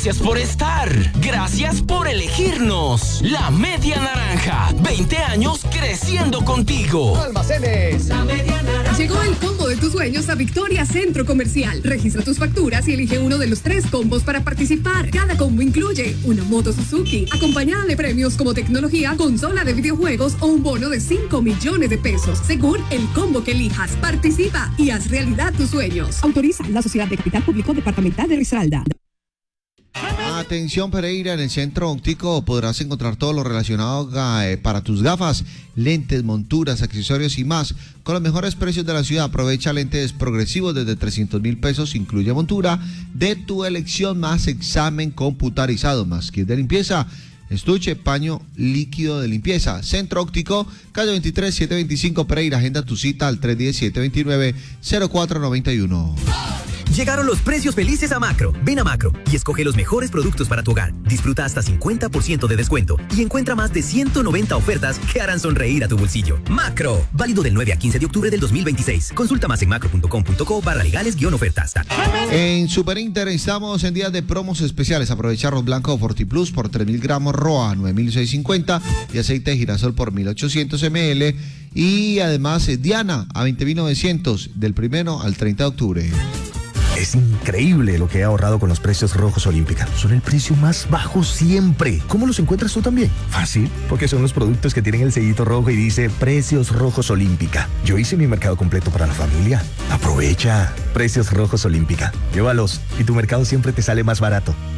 Gracias por estar. Gracias por elegirnos. La Media Naranja. 20 años creciendo contigo. Almacenes La Media Naranja. Llegó el combo de tus sueños a Victoria Centro Comercial. Registra tus facturas y elige uno de los 3 combos para participar. Cada combo incluye una moto Suzuki, acompañada de premios como tecnología, consola de videojuegos o un bono de 5 millones de pesos, según el combo que elijas. Participa y haz realidad tus sueños. Autoriza la Sociedad de Capital Público Departamental de Risaralda. Atención Pereira, en el Centro Óptico podrás encontrar todo lo relacionado para tus gafas, lentes, monturas, accesorios y más, con los mejores precios de la ciudad. Aprovecha lentes progresivos desde 300.000 pesos, incluye montura de tu elección, más examen computarizado, más kit de limpieza, estuche, paño líquido de limpieza. Centro Óptico, calle 23, 725 Pereira. Agenda tu cita al 310-729-0491. Llegaron los precios felices a Macro. Ven a Macro y escoge los mejores productos para tu hogar. Disfruta hasta 50% de descuento y encuentra más de 190 ofertas que harán sonreír a tu bolsillo. Macro, válido del 9 a 15 de octubre del 2026. Consulta más en macro.com.co/legales-ofertas. En Super Inter estamos en días de promos especiales. Aprovecha arroz blanco Fortiplus por 3.000 gramos ROA a 9.650 y aceite de girasol por 1.800 ml. Y además Diana a 20.900 del 1 al 30 de octubre. Es increíble lo que he ahorrado con los precios Rojos Olímpica. Son el precio más bajo siempre. ¿Cómo los encuentras tú también? Fácil, porque son los productos que tienen el sellito rojo y dice Precios Rojos Olímpica. Yo hice mi mercado completo para la familia. Aprovecha. Precios Rojos Olímpica. Llévalos y tu mercado siempre te sale más barato.